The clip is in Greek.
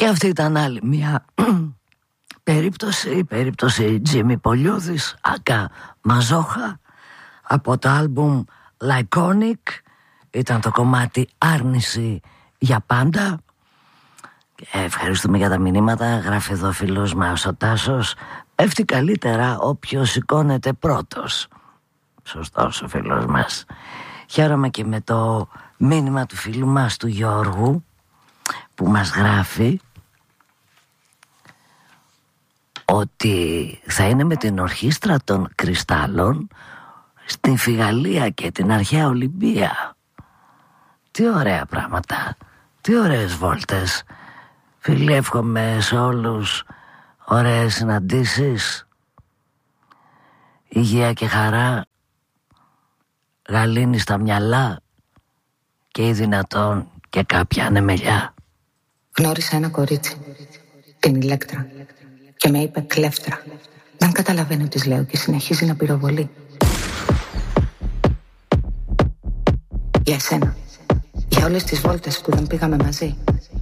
Και αυτή ήταν άλλη μια περίπτωση Τζίμι Πολιούδης, Άκα Μαζόχα, από το άλμπουμ Laconic. Ήταν το κομμάτι Άρνηση για πάντα. Ευχαριστούμε για τα μηνύματα. Γράφει εδώ φίλος μας ο Τάσος, πέφτει καλύτερα όποιος σηκώνεται πρώτος. Σωστός ο φίλος μας. Χαίρομαι και με το μήνυμα του φίλου μας του Γιώργου, που μας γράφει ότι θα είναι με την ορχήστρα των Κρυστάλλων στην Φιγαλία και την αρχαία Ολυμπία. Τι ωραία πράγματα, τι ωραίες βόλτες. Φίλοι, εύχομαι σε όλους ωραίες συναντήσεις, υγεία και χαρά, γαλήνη στα μυαλά και ή δυνατόν και κάποια ανεμελιά. Γνώρισα ένα κορίτσι, την Ηλέκτρα, και με είπε κλέφτρα. Δεν καταλαβαίνει ότι της λέω και συνεχίζει να πυροβολεί. Για εσένα, για όλες τις βόλτες που δεν πήγαμε μαζί,